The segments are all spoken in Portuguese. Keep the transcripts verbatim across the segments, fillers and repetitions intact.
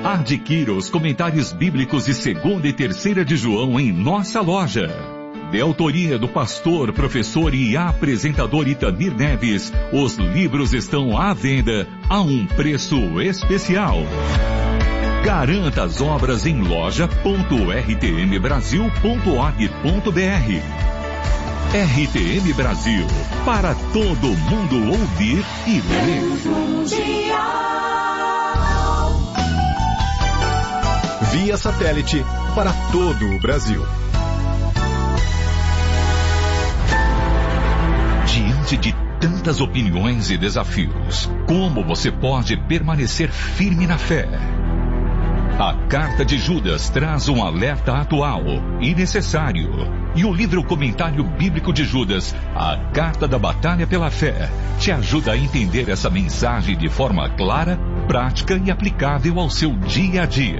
Adquira os comentários bíblicos de segunda e terceira de João em nossa loja. De autoria do pastor, professor e apresentador Itamir Neves, os livros estão à venda a um preço especial. Garanta as obras em loja ponto r t m brasil ponto org ponto b r. R T M Brasil, para todo mundo ouvir e ler. Via satélite para todo o Brasil. Diante de tantas opiniões e desafios, como você pode permanecer firme na fé? A Carta de Judas traz um alerta atual e necessário. E o livro Comentário Bíblico de Judas, a Carta da Batalha pela Fé, te ajuda a entender essa mensagem de forma clara, prática e aplicável ao seu dia a dia.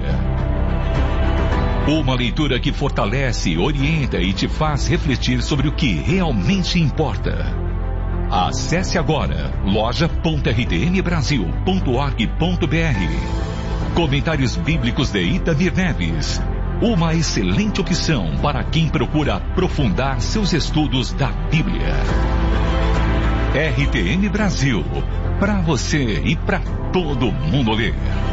Uma leitura que fortalece, orienta e te faz refletir sobre o que realmente importa. Acesse agora loja ponto r t m brasil ponto org ponto b r. Comentários Bíblicos de Itamir Neves. Uma excelente opção para quem procura aprofundar seus estudos da Bíblia. R T M Brasil, para você e para todo mundo ler.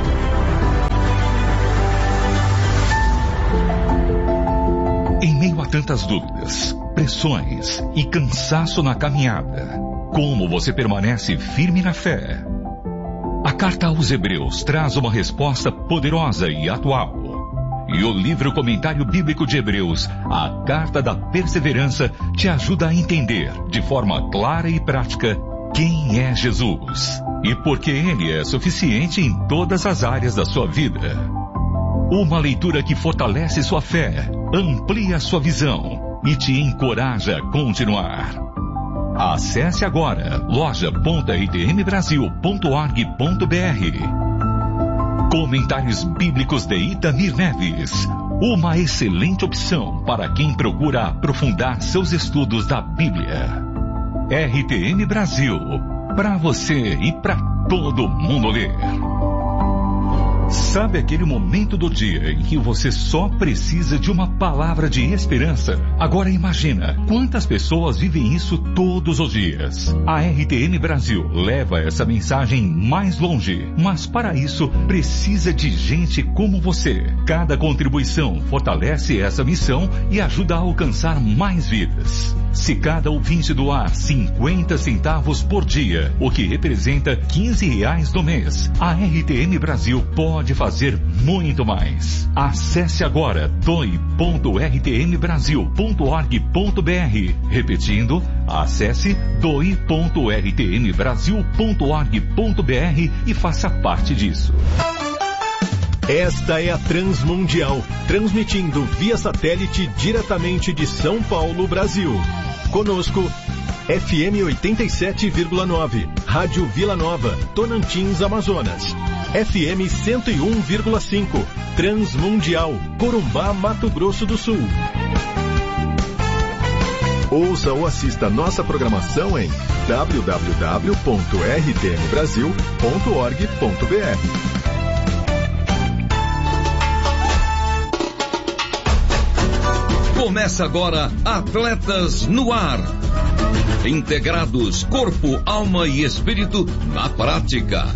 Em meio a tantas dúvidas, pressões e cansaço na caminhada, como você permanece firme na fé? A carta aos Hebreus traz uma resposta poderosa e atual. E o livro Comentário Bíblico de Hebreus, a Carta da Perseverança, te ajuda a entender, de forma clara e prática, quem é Jesus e por que Ele é suficiente em todas as áreas da sua vida. Uma leitura que fortalece sua fé, amplia sua visão e te encoraja a continuar. Acesse agora loja ponto r t m brasil ponto org ponto b r. Comentários Bíblicos de Itamir Neves. Uma excelente opção para quem procura aprofundar seus estudos da Bíblia. R T M Brasil, para você e para todo mundo ler. Sabe aquele momento do dia em que você só precisa de uma palavra de esperança? Agora imagina, quantas pessoas vivem isso todos os dias? A R T M Brasil leva essa mensagem mais longe, mas para isso precisa de gente como você. Cada contribuição fortalece essa missão e ajuda a alcançar mais vidas. Se cada ouvinte doar cinquenta centavos por dia, o que representa quinze reais no mês, a R T M Brasil pode fazer muito mais. Acesse agora doe ponto r t m brasil ponto org ponto b r. Repetindo, acesse doe ponto r t m brasil ponto org ponto b r e faça parte disso. Esta é a Transmundial, transmitindo via satélite diretamente de São Paulo, Brasil. Conosco, F M oitenta e sete vírgula nove, Rádio Vila Nova, Tonantins, Amazonas. F M cento e um vírgula cinco, Transmundial, Corumbá, Mato Grosso do Sul. Ouça ou assista nossa programação em w w w ponto r t m brasil ponto org ponto b r. Começa agora Atletas no Ar. Integrados, corpo, alma e espírito na prática.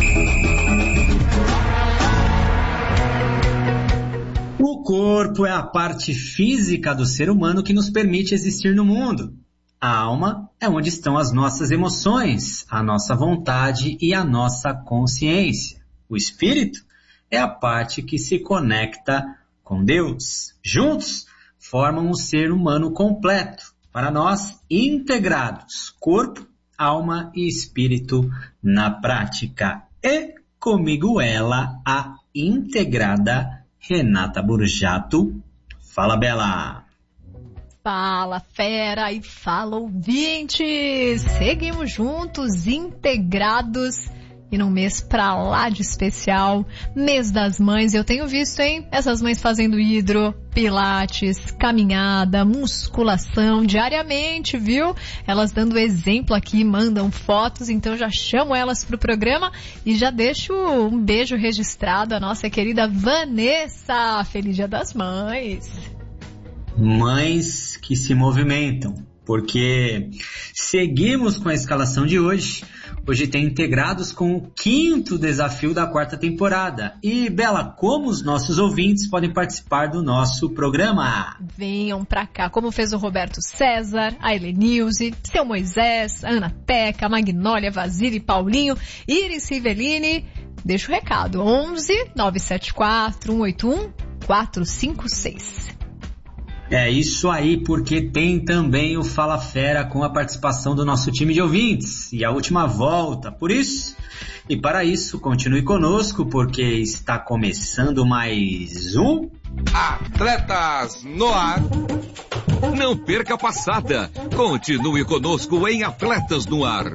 O corpo é a parte física do ser humano que nos permite existir no mundo. A alma é onde estão as nossas emoções, a nossa vontade e a nossa consciência. O espírito é a parte que se conecta com Deus. Juntos, formam um ser humano completo, para nós integrados, corpo, alma e espírito na prática. E comigo ela, a integrada Renata Burjato. Fala, Bela! Fala, fera, e fala, ouvintes! Seguimos juntos, integrados E num mês pra lá de especial, mês das mães, eu tenho visto, hein? Essas mães fazendo hidro, pilates, caminhada, musculação diariamente, viu? Elas dando exemplo aqui, mandam fotos, então já chamo elas pro programa e já deixo um beijo registrado à nossa querida Vanessa. Feliz Dia das Mães. Mães que se movimentam, porque seguimos com a escalação de hoje. Hoje tem integrados com o quinto desafio da quarta temporada. E, Bela, como os nossos ouvintes podem participar do nosso programa? Venham pra cá, como fez o Roberto César, a Helenilze, seu Moisés, a Ana Teca, a Magnólia, Vasile, Paulinho, Iris Rivelini. Deixa o recado, onze nove sete quatro um oito um quatro cinco seis. É isso aí, porque tem também o Fala Fera com a participação do nosso time de ouvintes e a última volta. Por isso, e para isso, continue conosco, porque está começando mais um Atletas no Ar. Não perca a passada. Continue conosco em Atletas no Ar.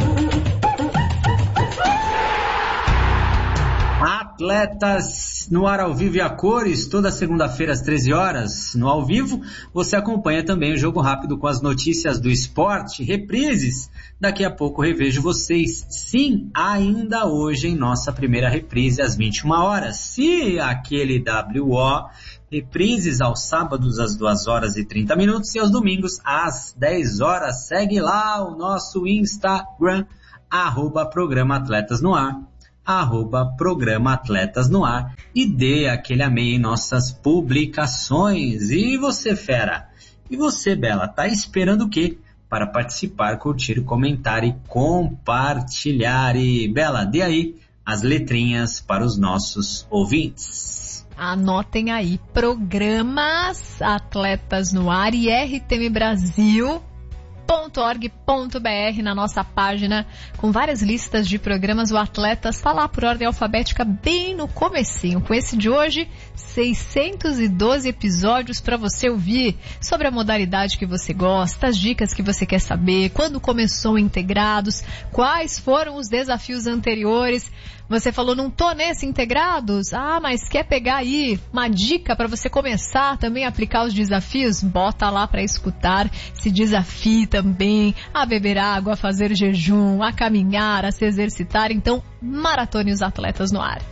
Atletas no Ar ao vivo e a cores, toda segunda-feira às treze horas. No ao vivo, você acompanha também o Jogo Rápido com as notícias do esporte, reprises. Daqui a pouco revejo vocês, sim, ainda hoje em nossa primeira reprise às vinte e uma horas. Se aquele W O, reprises aos sábados às duas horas e trinta minutos e aos domingos às dez horas. Segue lá o nosso Instagram, arroba Programa Atletas no Ar. Arroba Programa Atletas no Ar e dê aquele amém em nossas publicações. E você, fera? E você, Bela? Tá esperando o quê? Para participar, curtir, comentar e compartilhar. E, Bela, dê aí as letrinhas para os nossos ouvintes. Anotem aí, Programas Atletas no Ar e R T M Brasil ponto org ponto b r na nossa página com várias listas de programas. O Atletas está lá por ordem alfabética bem no comecinho. Com esse de hoje, seiscentos e doze episódios para você ouvir sobre a modalidade que você gosta, as dicas que você quer saber, quando começou Integrados, quais foram os desafios anteriores. Você falou, não tô nesse Integrados? Ah, mas quer pegar aí uma dica para você começar também a aplicar os desafios? Bota lá para escutar, se desafie também a beber água, a fazer jejum, a caminhar, a se exercitar. Então, maratone os Atletas no Ar.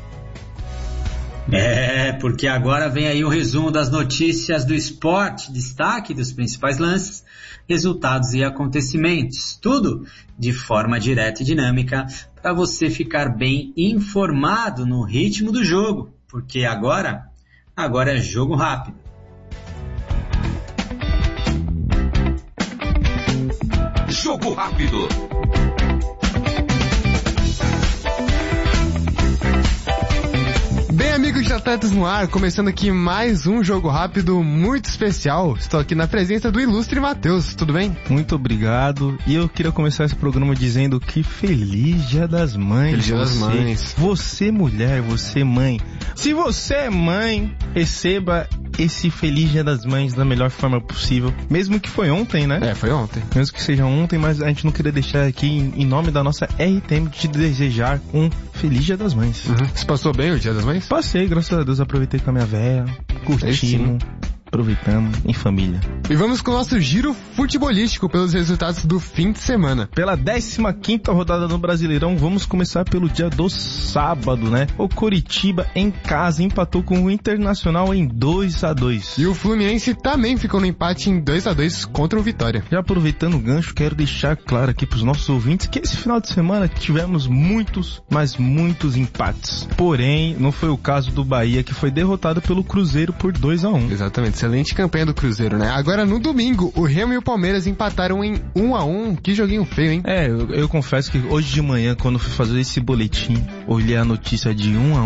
É, porque agora vem aí o resumo das notícias do esporte, destaque dos principais lances, resultados e acontecimentos. Tudo de forma direta e dinâmica para você ficar bem informado no ritmo do jogo, porque agora, agora é jogo rápido. Jogo Rápido. Bem, amigos de Atletas no Ar, começando aqui mais um Jogo Rápido muito especial. Estou aqui na presença do ilustre Matheus, tudo bem? Muito obrigado. E eu queria começar esse programa dizendo que feliz Dia das Mães. Feliz Dia das você, Mães. Você, mulher, você, mãe. Se você é mãe, receba esse feliz Dia das Mães da melhor forma possível. Mesmo que foi ontem, né? É, foi ontem. Mesmo que seja ontem, mas a gente não queria deixar aqui, em nome da nossa R T M, de desejar um feliz Dia das Mães. Uhum. Você passou bem o Dia das Mães? Passei, graças a Deus, aproveitei com a minha véia, curtimos, aproveitamos em família. E vamos com o nosso giro futebolístico pelos resultados do fim de semana. Pela décima quinta rodada no Brasileirão, vamos começar pelo dia do sábado, né? O Coritiba em casa empatou com o Internacional em dois a dois. E o Fluminense também ficou no empate em dois a dois contra o Vitória. Já aproveitando o gancho, quero deixar claro aqui pros nossos ouvintes que esse final de semana tivemos muitos, mas muitos empates. Porém, não foi o caso do Bahia, que foi derrotado pelo Cruzeiro por dois a um. Exatamente. Excelente campanha do Cruzeiro, né? Agora no domingo, o Remo e o Palmeiras empataram em um a um. Que joguinho feio, hein? É, eu, eu confesso que hoje de manhã, quando fui fazer esse boletim, olhei a notícia de um a um.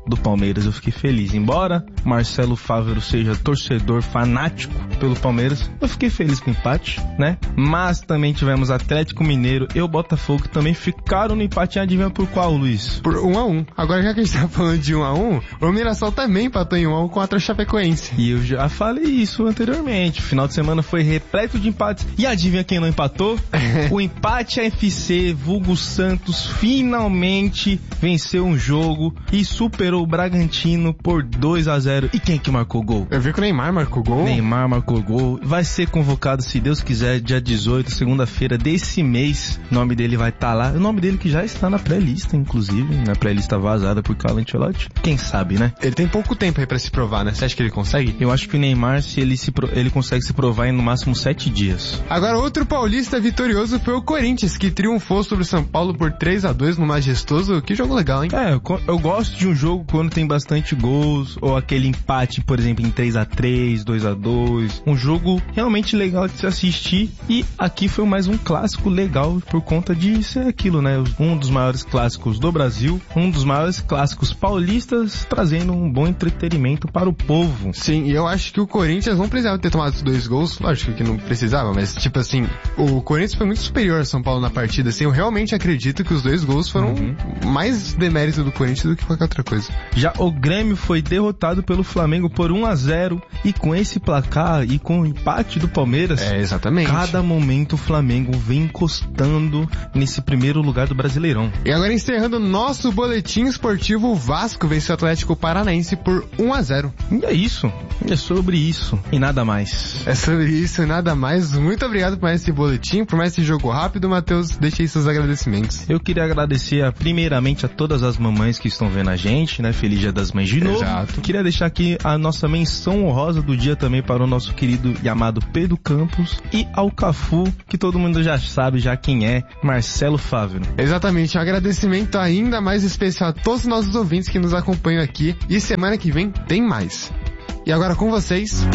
do Palmeiras, eu fiquei feliz. Embora Marcelo Fávero seja torcedor fanático pelo Palmeiras, eu fiquei feliz com o empate, né? Mas também tivemos Atlético Mineiro e o Botafogo que também ficaram no empate. Adivinha por qual, Luiz? Por um a um. Agora, já que a gente tá falando de um a um, o Mirassol também empatou em um a um contra a Chapecoense. E eu já falei isso anteriormente. O final de semana foi repleto de empates. E adivinha quem não empatou? O Empate F C, vulgo Santos, finalmente venceu um jogo e superou o Bragantino por dois a zero. E quem que marcou o gol? Eu vi que o Neymar marcou gol. Neymar marcou gol. Vai ser convocado, se Deus quiser, dia dezoito, segunda-feira desse mês. O nome dele vai estar tá lá. O nome dele que já está na pré-lista, inclusive. Na pré-lista vazada por Carlo Ancelotti. Quem sabe, né? Ele tem pouco tempo aí pra se provar, né? Você acha que ele consegue? Eu acho que o Neymar, se ele, se pro... ele consegue se provar em no máximo sete dias. Agora, outro paulista vitorioso foi o Corinthians, que triunfou sobre o São Paulo por três a dois no Majestoso. Que jogo legal, hein? É, eu, eu gosto de um jogo quando tem bastante gols, ou aquele empate, por exemplo, em três a três, dois a dois. Um jogo realmente legal de se assistir. E aqui foi mais um clássico legal por conta de ser aquilo, né? Um dos maiores clássicos do Brasil, um dos maiores clássicos paulistas, trazendo um bom entretenimento para o povo. Sim, e eu acho que o Corinthians não precisava ter tomado os dois gols. Lógico que não precisava, mas tipo assim, o Corinthians foi muito superior ao São Paulo na partida, assim, eu realmente acredito que os dois gols foram uhum. mais demérito do Corinthians do que qualquer outra coisa. Já o Grêmio foi derrotado pelo Flamengo por um a zero, e com esse placar e com o empate do Palmeiras, é, exatamente, cada momento o Flamengo vem encostando nesse primeiro lugar do Brasileirão. E agora, encerrando nosso boletim esportivo, o Vasco venceu o Atlético Paranaense por um a zero. E é isso, é sobre isso e nada mais. É sobre isso e nada mais. Muito obrigado por mais esse boletim, por mais esse jogo rápido. Matheus, deixe aí seus agradecimentos. Eu queria agradecer a, primeiramente a todas as mamães que estão vendo a gente, né? Feliz Dia das Mães de novo. Exato. Queria deixar aqui a nossa menção honrosa do dia também para o nosso querido e amado Pedro Campos, e ao Cafu, que todo mundo já sabe já quem é, Marcelo Fávero. Exatamente, um agradecimento ainda mais especial a todos os nossos ouvintes que nos acompanham aqui, e semana que vem tem mais. E agora com vocês...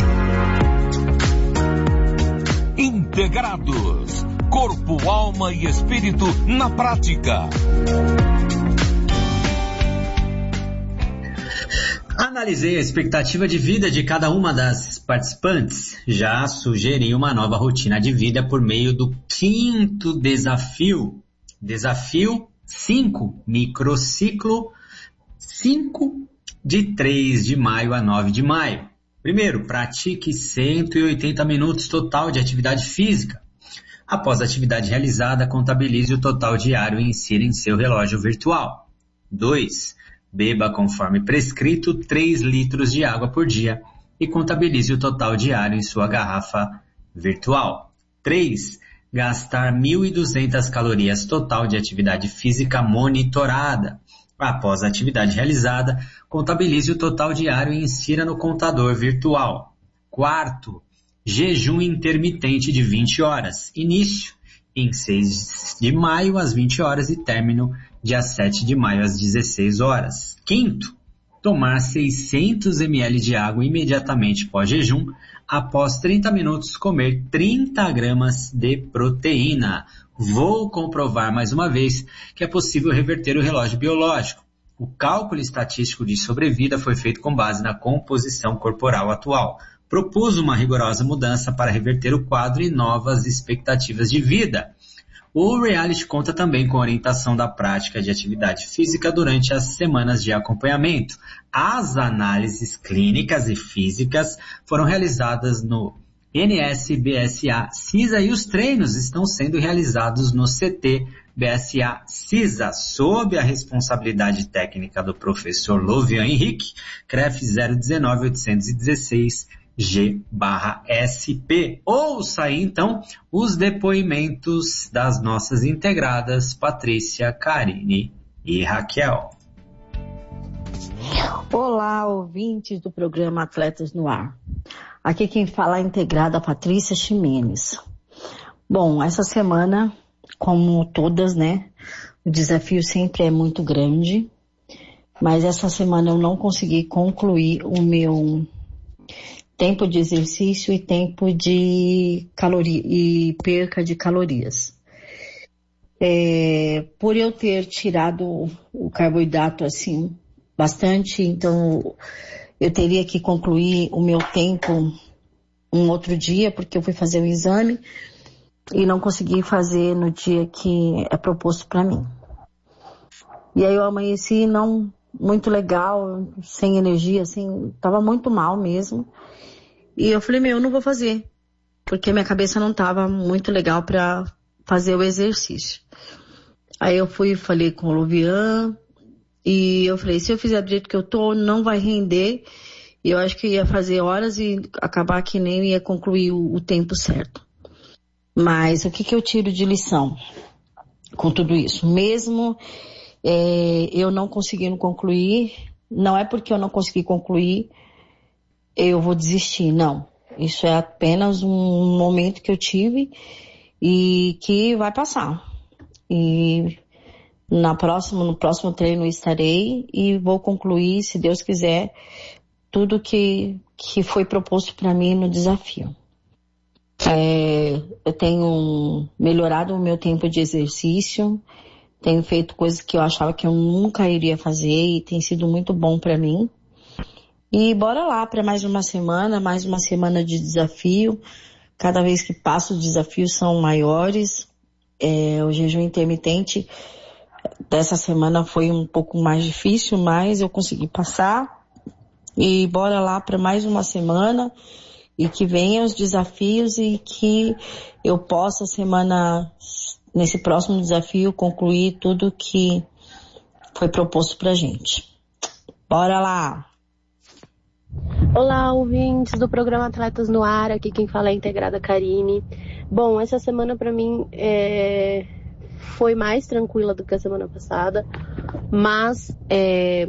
Integrados, corpo, alma e espírito na prática. Analisei a expectativa de vida de cada uma das participantes. Já sugeri uma nova rotina de vida por meio do quinto desafio. Desafio cinco, microciclo cinco, de três de maio a nove de maio. Primeiro, pratique cento e oitenta minutos total de atividade física. Após a atividade realizada, contabilize o total diário e insira em seu relógio virtual. dois. Beba conforme prescrito três litros de água por dia e contabilize o total diário em sua garrafa virtual. três. Gastar mil e duzentas calorias total de atividade física monitorada. Após a atividade realizada, contabilize o total diário e insira no contador virtual. Quarto, jejum intermitente de vinte horas. Início em seis de maio às vinte horas e término dia sete de maio às dezesseis horas. Quinto, tomar seiscentos mililitros de água imediatamente pós-jejum. Após trinta minutos, comer trinta gramas de proteína. Vou comprovar mais uma vez que é possível reverter o relógio biológico. O cálculo estatístico de sobrevida foi feito com base na composição corporal atual. Propus uma rigorosa mudança para reverter o quadro e novas expectativas de vida. O reality conta também com a orientação da prática de atividade física durante as semanas de acompanhamento. As análises clínicas e físicas foram realizadas no N S B S A CISA e os treinos estão sendo realizados no C T B S A CISA, sob a responsabilidade técnica do professor Lovian Henrique, C R E F zero um nove oito um seis G barra S P. Ouça aí, então, os depoimentos das nossas integradas Patrícia, Karine e Raquel. Olá, ouvintes do programa Atletas no Ar. Aqui quem fala é a integrada Patrícia Ximenes. Bom, essa semana, como todas, né, o desafio sempre é muito grande, mas essa semana eu não consegui concluir o meu tempo de exercício e tempo de caloria e perca de calorias. É, por eu ter tirado o carboidrato assim bastante, então eu teria que concluir o meu tempo um outro dia, porque eu fui fazer o exame e não consegui fazer no dia que é proposto para mim. E aí eu amanheci não muito legal, sem energia, assim, tava muito mal mesmo. E eu falei, meu, eu não vou fazer, porque minha cabeça não tava muito legal para fazer o exercício. Aí eu fui e falei com o Luvian, e eu falei, se eu fizer do jeito que eu tô, não vai render. E eu acho que ia fazer horas e acabar que nem ia concluir o, o tempo certo. Mas o que, que eu tiro de lição com tudo isso? Mesmo é, eu não conseguindo concluir, não é porque eu não consegui concluir, eu vou desistir, não. Isso é apenas um momento que eu tive e que vai passar. E na próxima, no próximo treino estarei e vou concluir, se Deus quiser, tudo que, que foi proposto para mim no desafio. É, eu tenho melhorado o meu tempo de exercício, tenho feito coisas que eu achava que eu nunca iria fazer e tem sido muito bom para mim. E bora lá para mais uma semana, mais uma semana de desafio. Cada vez que passo, os desafios são maiores. É, o jejum intermitente dessa semana foi um pouco mais difícil, mas eu consegui passar. E bora lá para mais uma semana e que venham os desafios e que eu possa, semana, nesse próximo desafio, concluir tudo que foi proposto pra gente. Bora lá! Olá, ouvintes do programa Atletas no Ar, aqui quem fala é a integrada Karine. Bom, essa semana pra mim é... foi mais tranquila do que a semana passada, mas é...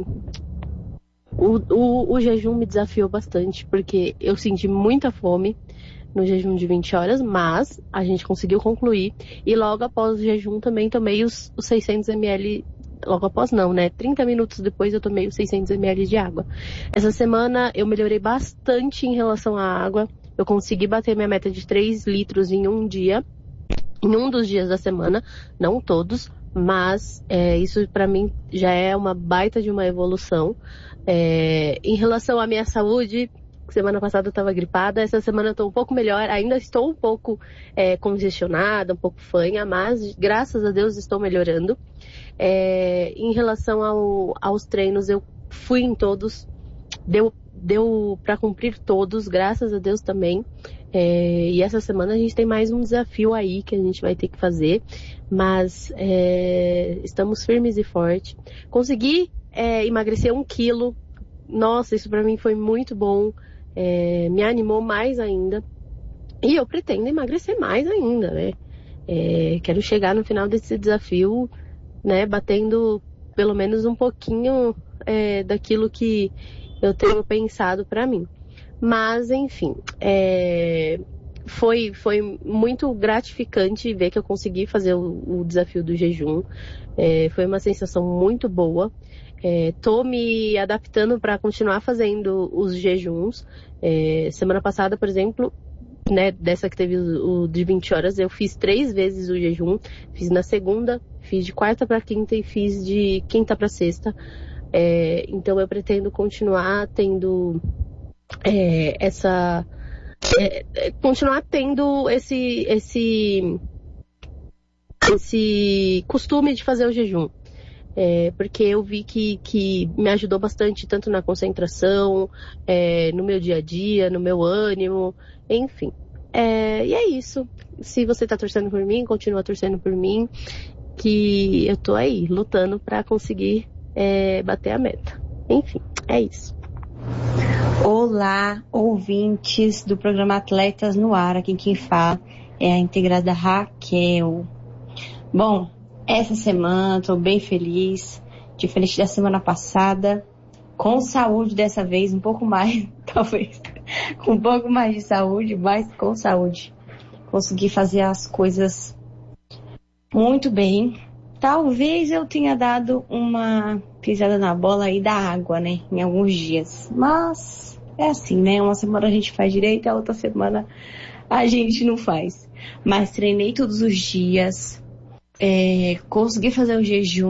O, o, o jejum me desafiou bastante, porque eu senti muita fome no jejum de vinte horas, mas a gente conseguiu concluir. E logo após o jejum também tomei os, os seiscentos mililitros, logo após não, né? trinta minutos depois eu tomei os seiscentos mililitros de água. Essa semana eu melhorei bastante em relação à água. Eu consegui bater minha meta de três litros em um dia, em um dos dias da semana, não todos, mas é, isso pra mim já é uma baita de uma evolução. É, em relação à minha saúde, semana passada eu estava gripada, essa semana eu estou um pouco melhor, ainda estou um pouco é, congestionada, um pouco fanha, mas graças a Deus estou melhorando. É, em relação ao, aos treinos, eu fui em todos, deu, deu para cumprir todos, graças a Deus também. É, e essa semana a gente tem mais um desafio aí que a gente vai ter que fazer, mas é, estamos firmes e fortes. Consegui É, emagrecer um quilo, nossa, isso pra mim foi muito bom, é, me animou mais ainda, e eu pretendo emagrecer mais ainda, né, é, quero chegar no final desse desafio, né, batendo pelo menos um pouquinho é, daquilo que eu tenho pensado pra mim, mas enfim, é, foi, foi muito gratificante ver que eu consegui fazer o, o desafio do jejum, é, foi uma sensação muito boa. Estou é, me adaptando para continuar fazendo os jejuns. É, semana passada, por exemplo, né, dessa que teve o, o de vinte horas, eu fiz três vezes o jejum. Fiz na segunda, fiz de quarta para quinta e fiz de quinta para sexta. É, então eu pretendo continuar tendo é, essa... É, continuar tendo esse, esse, esse costume de fazer o jejum. É, porque eu vi que, que me ajudou bastante, tanto na concentração, é, no meu dia a dia, no meu ânimo, enfim. É, e é isso. Se você tá torcendo por mim, continua torcendo por mim, que eu tô aí, lutando pra conseguir é, bater a meta. Enfim, é isso. Olá, ouvintes do programa Atletas no Ar, aqui quem fala é a integrada Raquel. Bom, essa semana estou bem feliz, diferente da semana passada, com saúde dessa vez, um pouco mais, talvez, com um pouco mais de saúde, mas com saúde. Consegui fazer as coisas muito bem. Talvez eu tenha dado uma pisada na bola aí da água, né, em alguns dias. Mas é assim, né, uma semana a gente faz direito, a outra semana a gente não faz. Mas treinei todos os dias. É, consegui fazer o jejum,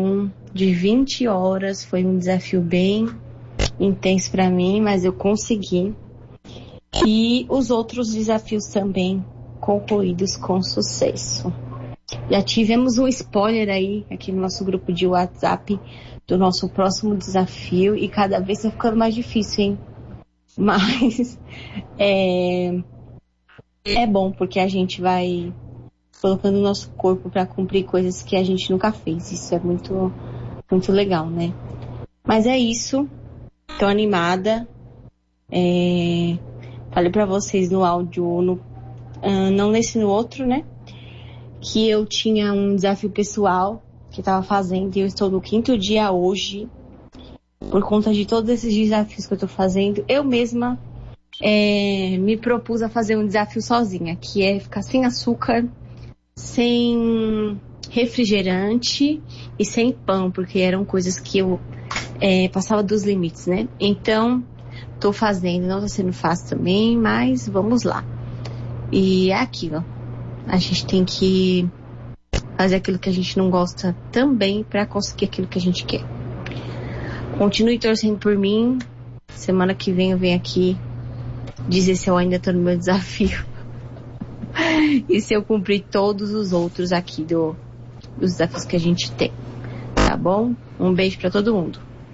de vinte horas, foi um desafio bem intenso para mim, mas eu consegui. E os outros desafios também concluídos com sucesso. Já tivemos um spoiler aí, aqui no nosso grupo de WhatsApp, do nosso próximo desafio, e cada vez tá ficando mais difícil, hein? Mas é, é bom, porque a gente vai colocando o nosso corpo para cumprir coisas que a gente nunca fez. Isso é muito, muito legal, né? Mas é isso. Tô animada. É, falei para vocês no áudio, no, uh, não nesse no outro, né? Que eu tinha um desafio pessoal que estava fazendo, e eu estou no quinto dia hoje. Por conta de todos esses desafios que eu tô fazendo, eu mesma é, me propus a fazer um desafio sozinha, que é ficar sem açúcar, sem refrigerante e sem pão, porque eram coisas que eu é, passava dos limites, né? Então, tô fazendo, não tá sendo fácil também, mas vamos lá. E é aquilo, a gente tem que fazer aquilo que a gente não gosta também para conseguir aquilo que a gente quer. Continue torcendo por mim. Semana que vem eu venho aqui dizer se eu ainda tô no meu desafio. E se eu cumprir todos os outros aqui do, dos desafios que a gente tem. Tá bom? Um beijo pra todo mundo.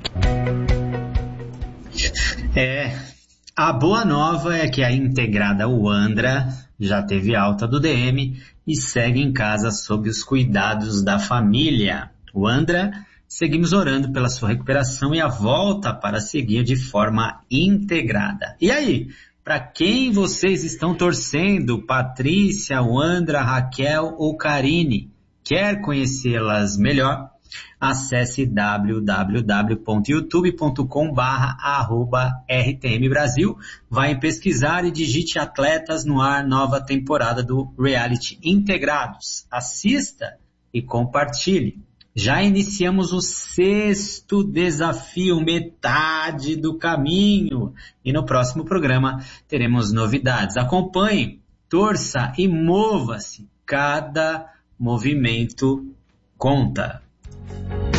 É, a boa nova é que a integrada Wandra já teve alta do D M e segue em casa sob os cuidados da família. Wandra, seguimos orando pela sua recuperação e a volta para seguir de forma integrada. E aí, para quem vocês estão torcendo? Patrícia, Wandra, Raquel ou Karine? Quer conhecê-las melhor? Acesse w w w ponto youtube ponto com barra arroba R T M Brasil, vai em pesquisar e digite Atletas no Ar, nova temporada do Reality Integrados. Assista e compartilhe. Já iniciamos o sexto desafio, metade do caminho. E no próximo programa teremos novidades. Acompanhe, torça e mova-se. Cada movimento conta.